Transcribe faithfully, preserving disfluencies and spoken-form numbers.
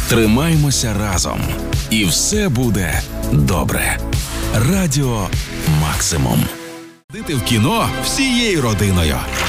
Тримаймося разом. І все буде добре. Радіо Максимум. Ходити в кіно всією родиною.